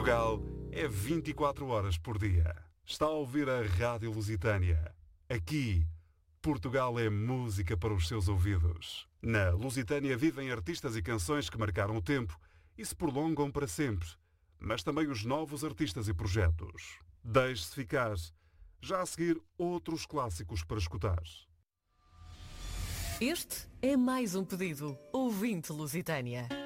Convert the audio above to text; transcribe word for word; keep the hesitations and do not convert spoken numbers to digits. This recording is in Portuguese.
Portugal é vinte e quatro horas por dia. Está a ouvir a Rádio Lusitânia. Aqui, Portugal é música para os seus ouvidos. Na Lusitânia vivem artistas e canções que marcaram o tempo e se prolongam para sempre, mas também os novos artistas e projetos. Deixe-se ficar. Já a seguir, outros clássicos para escutar. Este é mais um pedido. Ouvinte Lusitânia.